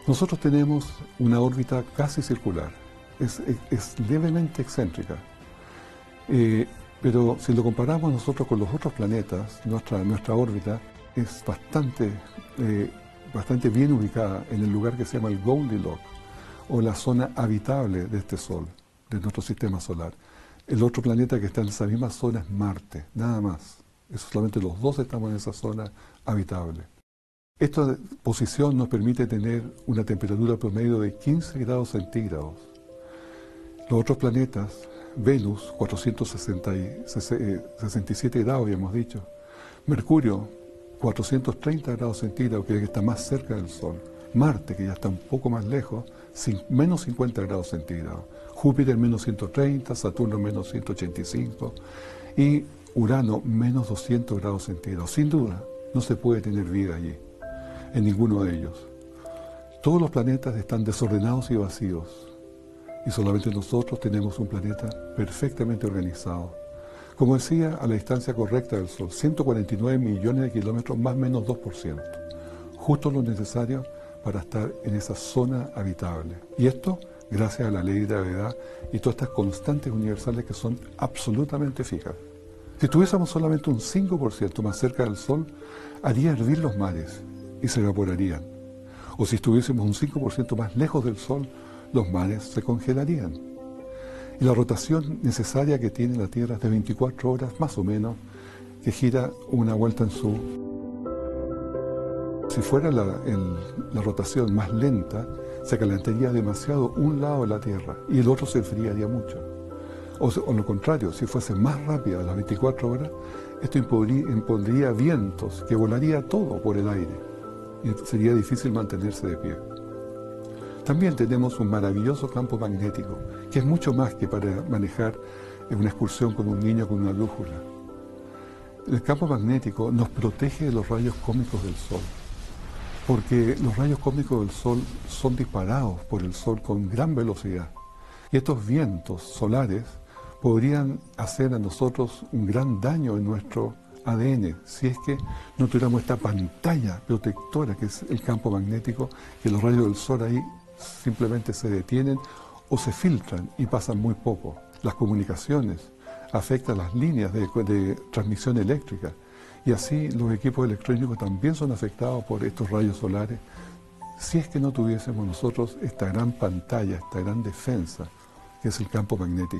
Nosotros tenemos una órbita casi circular, es levemente excéntrica, pero si lo comparamos nosotros con los otros planetas, nuestra órbita es bastante bien ubicada en el lugar que se llama el Goldilocks, o la zona habitable de este Sol, de nuestro sistema solar. El otro planeta que está en esa misma zona es Marte, nada más. Solamente los dos estamos en esa zona habitable. Esta posición nos permite tener una temperatura promedio de 15 grados centígrados. Los otros planetas, Venus, 467 grados, habíamos dicho. Mercurio, 430 grados centígrados, que está más cerca del Sol. Marte, que ya está un poco más lejos, menos 50 grados centígrados. Júpiter, menos 130, Saturno, menos 185. Y Urano, menos 200 grados centígrados. Sin duda, no se puede tener vida allí, en ninguno de ellos. Todos los planetas están desordenados y vacíos. Y solamente nosotros tenemos un planeta perfectamente organizado. Como decía, a la distancia correcta del Sol, 149 millones de kilómetros, más o menos 2%. Justo lo necesario para estar en esa zona habitable. Y esto gracias a la ley de gravedad y todas estas constantes universales que son absolutamente fijas. Si tuviésemos solamente un 5% más cerca del Sol, haría hervir los mares y se evaporarían. O si estuviésemos un 5% más lejos del Sol, los mares se congelarían. Y la rotación necesaria que tiene la Tierra es de 24 horas, más o menos, que gira una vuelta en su... Si fuera la rotación más lenta, se calentaría demasiado un lado de la Tierra y el otro se enfriaría mucho. O lo contrario, si fuese más rápida a las 24 horas, esto impondría vientos que volaría todo por el aire y sería difícil mantenerse de pie. También tenemos un maravilloso campo magnético, que es mucho más que para manejar una excursión con un niño con una brújula. El campo magnético nos protege de los rayos cósmicos del Sol, porque los rayos cósmicos del Sol son disparados por el Sol con gran velocidad. Y estos vientos solares podrían hacer a nosotros un gran daño en nuestro ADN, si es que no tuviéramos esta pantalla protectora que es el campo magnético, que los rayos del Sol ahí simplemente se detienen o se filtran y pasan muy poco. Las comunicaciones afectan las líneas de transmisión eléctrica y así los equipos electrónicos también son afectados por estos rayos solares si es que no tuviésemos nosotros esta gran pantalla, esta gran defensa que es el campo magnético.